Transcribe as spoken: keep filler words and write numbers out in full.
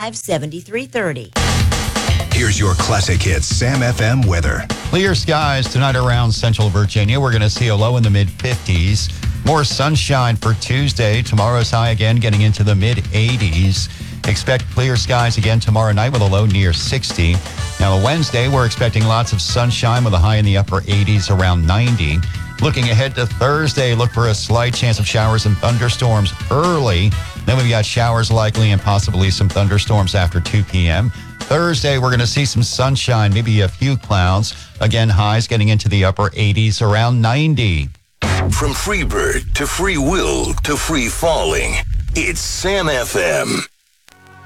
five, seven three three zero. Here's your classic hits Sam F M weather. Clear skies tonight around central Virginia. We're going to see a low in the mid-fifties. More sunshine for Tuesday. Tomorrow's high again getting into the mid-eighties. Expect clear skies again tomorrow night with a low near sixty. Now, Wednesday, we're expecting lots of sunshine with a high in the upper eighties around ninety. Looking ahead to Thursday, look for a slight chance of showers and thunderstorms early. Then we've got showers likely and possibly some thunderstorms after two p.m. Thursday, we're going to see some sunshine, maybe a few clouds. Again, highs getting into the upper eighties around ninety. From free bird to free will to free falling, it's Sam F M.